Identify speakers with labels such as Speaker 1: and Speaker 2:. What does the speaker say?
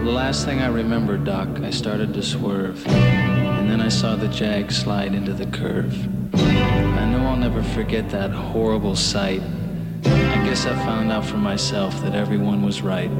Speaker 1: the last thing I remember, Doc, I started to swerve, and then I saw the Jag slide into the curve. I know I'll never forget that horrible sight. I guess I found out for myself that everyone was right.